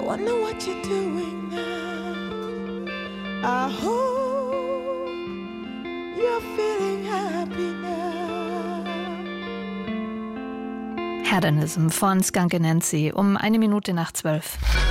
wonder what you're doing now. I hope you're feeling happy now. Hedonism von Skunk Anansi um 1:12.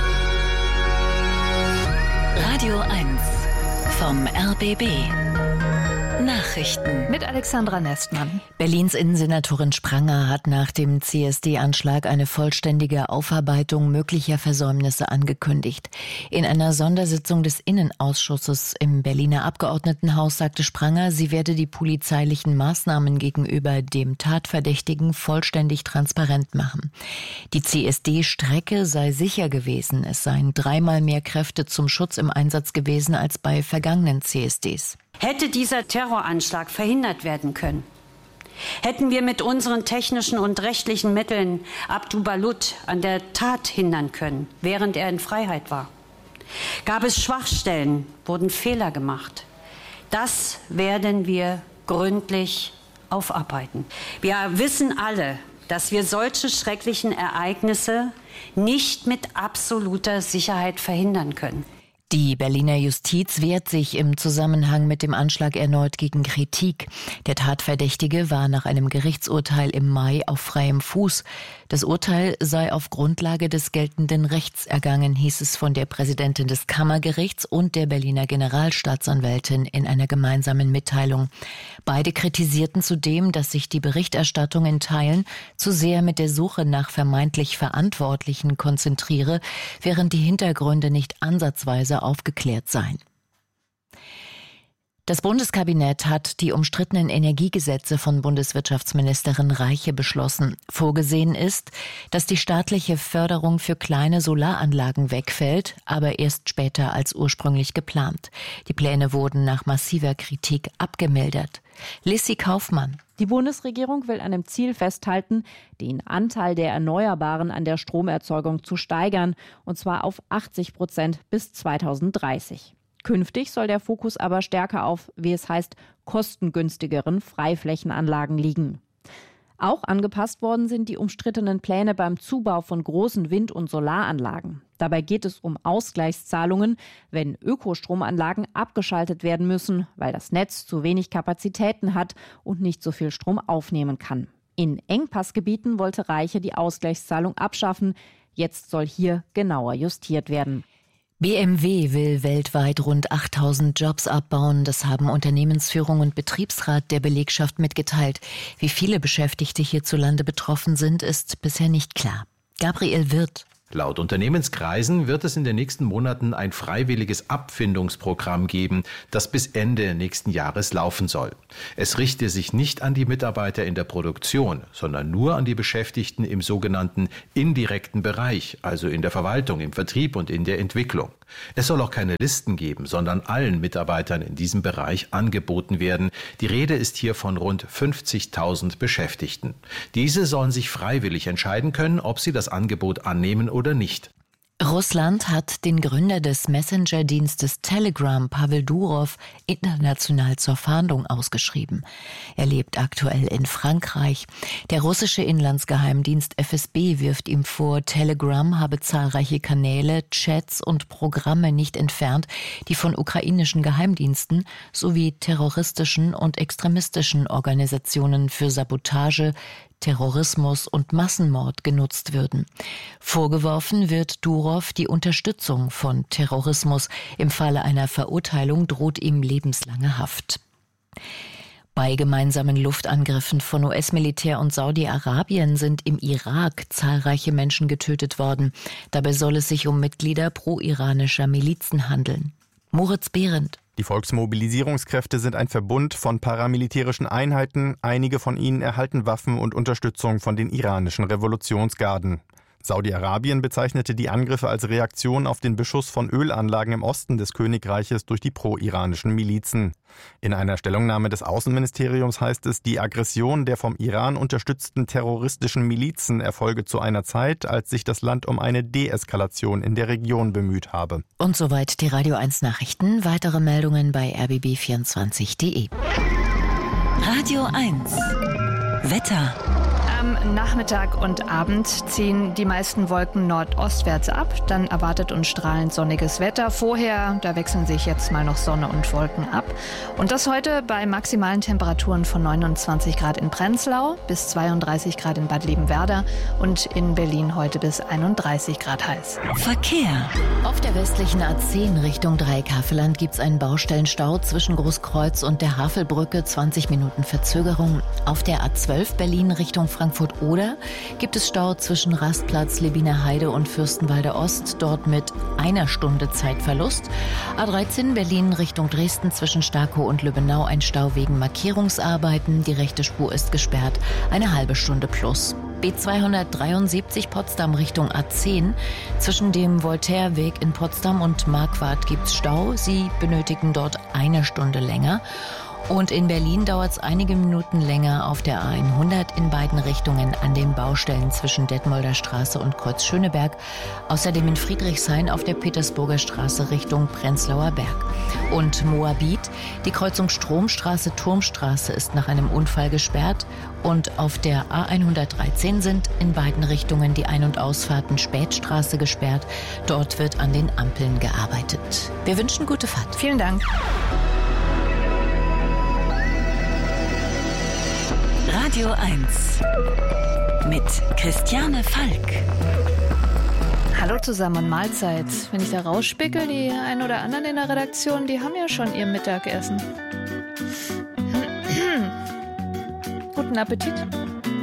Radio 1 vom RBB. Nachrichten Mit Alexandra Nestmann. Berlins Innensenatorin Spranger hat nach dem CSD-Anschlag eine vollständige Aufarbeitung möglicher Versäumnisse angekündigt. In einer Sondersitzung des Innenausschusses im Berliner Abgeordnetenhaus sagte Spranger, sie werde die polizeilichen Maßnahmen gegenüber dem Tatverdächtigen vollständig transparent machen. Die CSD-Strecke sei sicher gewesen. Es seien 3-mal mehr Kräfte zum Schutz im Einsatz gewesen als bei vergangenen CSDs. Hätte dieser Terroranschlag verhindert werden können, hätten wir mit unseren technischen und rechtlichen Mitteln Abdu Balut an der Tat hindern können, während er in Freiheit war. Gab es Schwachstellen, wurden Fehler gemacht. Das werden wir gründlich aufarbeiten. Wir wissen alle, dass wir solche schrecklichen Ereignisse nicht mit absoluter Sicherheit verhindern können. Die Berliner Justiz wehrt sich im Zusammenhang mit dem Anschlag erneut gegen Kritik. Der Tatverdächtige war nach einem Gerichtsurteil im Mai auf freiem Fuß. Das Urteil sei auf Grundlage des geltenden Rechts ergangen, hieß es von der Präsidentin des Kammergerichts und der Berliner Generalstaatsanwältin in einer gemeinsamen Mitteilung. Beide kritisierten zudem, dass sich die Berichterstattung in Teilen zu sehr mit der Suche nach vermeintlich Verantwortlichen konzentriere, während die Hintergründe nicht ansatzweise aufgeklärt seien. Das Bundeskabinett hat die umstrittenen Energiegesetze von Bundeswirtschaftsministerin Reiche beschlossen. Vorgesehen ist, dass die staatliche Förderung für kleine Solaranlagen wegfällt, aber erst später als ursprünglich geplant. Die Pläne wurden nach massiver Kritik abgemildert. Lissy Kaufmann. Die Bundesregierung will an dem Ziel festhalten, den Anteil der Erneuerbaren an der Stromerzeugung zu steigern, und zwar auf 80% bis 2030. Künftig soll der Fokus aber stärker auf, wie es heißt, kostengünstigeren Freiflächenanlagen liegen. Auch angepasst worden sind die umstrittenen Pläne beim Zubau von großen Wind- und Solaranlagen. Dabei geht es um Ausgleichszahlungen, wenn Ökostromanlagen abgeschaltet werden müssen, weil das Netz zu wenig Kapazitäten hat und nicht so viel Strom aufnehmen kann. In Engpassgebieten wollte Reiche die Ausgleichszahlung abschaffen. Jetzt soll hier genauer justiert werden. BMW will weltweit rund 8.000 Jobs abbauen. Das haben Unternehmensführung und Betriebsrat der Belegschaft mitgeteilt. Wie viele Beschäftigte hierzulande betroffen sind, ist bisher nicht klar. Gabriel Wirth. Laut Unternehmenskreisen wird es in den nächsten Monaten ein freiwilliges Abfindungsprogramm geben, das bis Ende nächsten Jahres laufen soll. Es richte sich nicht an die Mitarbeiter in der Produktion, sondern nur an die Beschäftigten im sogenannten indirekten Bereich, also in der Verwaltung, im Vertrieb und in der Entwicklung. Es soll auch keine Listen geben, sondern allen Mitarbeitern in diesem Bereich angeboten werden. Die Rede ist hier von rund 50.000 Beschäftigten. Diese sollen sich freiwillig entscheiden können, ob sie das Angebot annehmen oder nicht. Russland hat den Gründer des Messenger-Dienstes Telegram, Pavel Durov, international zur Fahndung ausgeschrieben. Er lebt aktuell in Frankreich. Der russische Inlandsgeheimdienst FSB wirft ihm vor, Telegram habe zahlreiche Kanäle, Chats und Programme nicht entfernt, die von ukrainischen Geheimdiensten sowie terroristischen und extremistischen Organisationen für Sabotage, Terrorismus und Massenmord genutzt würden. Vorgeworfen wird Durov die Unterstützung von Terrorismus. Im Falle einer Verurteilung droht ihm lebenslange Haft. Bei gemeinsamen Luftangriffen von US-Militär und Saudi-Arabien sind im Irak zahlreiche Menschen getötet worden. Dabei soll es sich um Mitglieder pro-iranischer Milizen handeln. Moritz Behrendt. Die Volksmobilisierungskräfte sind ein Verbund von paramilitärischen Einheiten. Einige von ihnen erhalten Waffen und Unterstützung von den iranischen Revolutionsgarden. Saudi-Arabien bezeichnete die Angriffe als Reaktion auf den Beschuss von Ölanlagen im Osten des Königreiches durch die pro-iranischen Milizen. In einer Stellungnahme des Außenministeriums heißt es, die Aggression der vom Iran unterstützten terroristischen Milizen erfolge zu einer Zeit, als sich das Land um eine Deeskalation in der Region bemüht habe. Und soweit die Radio 1 Nachrichten. Weitere Meldungen bei rbb24.de. Radio 1 Wetter. Am Nachmittag und Abend ziehen die meisten Wolken nordostwärts ab. Dann erwartet uns strahlend sonniges Wetter. Vorher, da wechseln sich jetzt mal noch Sonne und Wolken ab. Und das heute bei maximalen Temperaturen von 29 Grad in Prenzlau bis 32 Grad in Bad Liebenwerda und in Berlin heute bis 31 Grad heiß. Verkehr. Auf der westlichen A10 Richtung Dreieck-Havelland gibt es einen Baustellenstau zwischen Großkreuz und der Havelbrücke, 20 Minuten Verzögerung. Auf der A12 Berlin Richtung Frankfurt-Oder gibt es Stau zwischen Rastplatz, Lebiner Heide und Fürstenwalde Ost, dort mit 1 Stunde Zeitverlust. A13 Berlin Richtung Dresden zwischen Starkow und Lübbenau ein Stau wegen Markierungsarbeiten. Die rechte Spur ist gesperrt, eine halbe Stunde plus. B273 Potsdam Richtung A10. Zwischen dem Voltaireweg in Potsdam und Marquardt gibt's Stau. Sie benötigen dort 1 Stunde länger. Und in Berlin dauert es einige Minuten länger auf der A100 in beiden Richtungen an den Baustellen zwischen Detmolder Straße und Kreuz Schöneberg. Außerdem in Friedrichshain auf der Petersburger Straße Richtung Prenzlauer Berg. Und Moabit, die Kreuzung Stromstraße-Turmstraße ist nach einem Unfall gesperrt. Und auf der A113 sind in beiden Richtungen die Ein- und Ausfahrten Spätstraße gesperrt. Dort wird an den Ampeln gearbeitet. Wir wünschen gute Fahrt. Vielen Dank. Radio 1 mit Christiane Falk. Hallo zusammen und Mahlzeit. Wenn ich da rausspickel, die ein oder anderen in der Redaktion, die haben ja schon ihr Mittagessen. Guten Appetit.